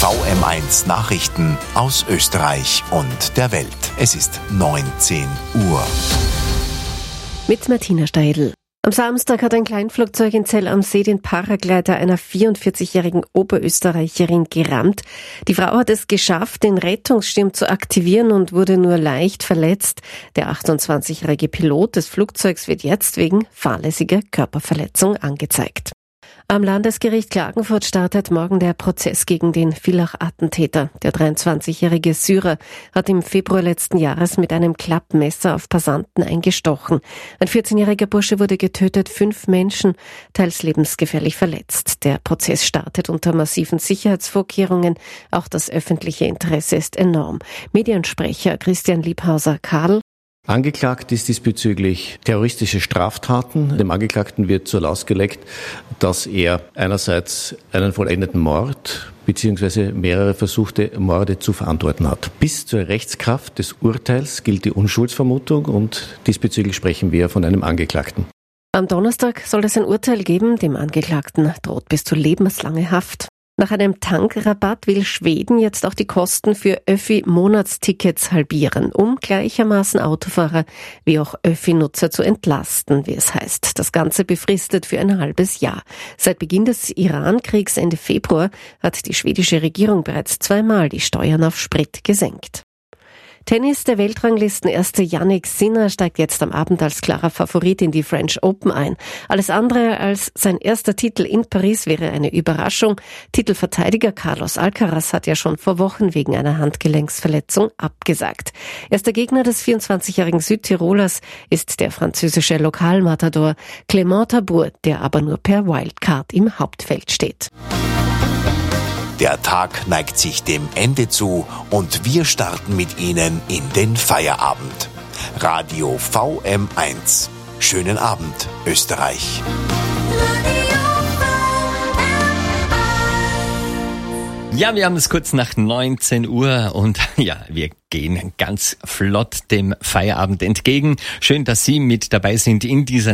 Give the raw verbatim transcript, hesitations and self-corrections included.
V M eins Nachrichten aus Österreich und der Welt. Es ist neunzehn Uhr. Mit Martina Steidl. Am Samstag hat ein Kleinflugzeug in Zell am See den Paraglider einer vierundvierzigjährigen Oberösterreicherin gerammt. Die Frau hat es geschafft, den Rettungsschirm zu aktivieren und wurde nur leicht verletzt. Der achtundzwanzigjährige Pilot des Flugzeugs wird jetzt wegen fahrlässiger Körperverletzung angezeigt. Am Landesgericht Klagenfurt startet morgen der Prozess gegen den Villach-Attentäter. Der dreiundzwanzigjährige Syrer hat im Februar letzten Jahres mit einem Klappmesser auf Passanten eingestochen. Ein vierzehnjähriger Bursche wurde getötet, fünf Menschen teils lebensgefährlich verletzt. Der Prozess startet unter massiven Sicherheitsvorkehrungen. Auch das öffentliche Interesse ist enorm. Mediensprecher Christian Liebhauser-Kadel: Angeklagt ist diesbezüglich terroristische Straftaten. Dem Angeklagten wird zur Last gelegt, dass er einerseits einen vollendeten Mord bzw. mehrere versuchte Morde zu verantworten hat. Bis zur Rechtskraft des Urteils gilt die Unschuldsvermutung und diesbezüglich sprechen wir von einem Angeklagten. Am Donnerstag soll es ein Urteil geben. Dem Angeklagten droht bis zu lebenslange Haft. Nach einem Tankrabatt will Schweden jetzt auch die Kosten für Öffi-Monatstickets halbieren, um gleichermaßen Autofahrer wie auch Öffi-Nutzer zu entlasten, wie es heißt. Das Ganze befristet für ein halbes Jahr. Seit Beginn des Iran-Kriegs Ende Februar hat die schwedische Regierung bereits zweimal die Steuern auf Sprit gesenkt. Tennis: Der Weltranglistenerste Jannik Sinner steigt jetzt am Abend als klarer Favorit in die French Open ein. Alles andere als sein erster Titel in Paris wäre eine Überraschung. Titelverteidiger Carlos Alcaraz hat ja schon vor Wochen wegen einer Handgelenksverletzung abgesagt. Erster Gegner des vierundzwanzigjährigen Südtirolers ist der französische Lokalmatador Clément Tabour, der aber nur per Wildcard im Hauptfeld steht. Der Tag neigt sich dem Ende zu und wir starten mit Ihnen in den Feierabend. Radio V M eins. Schönen Abend, Österreich. Ja, wir haben es kurz nach neunzehn Uhr und ja, wir gehen ganz flott dem Feierabend entgegen. Schön, dass Sie mit dabei sind in dieser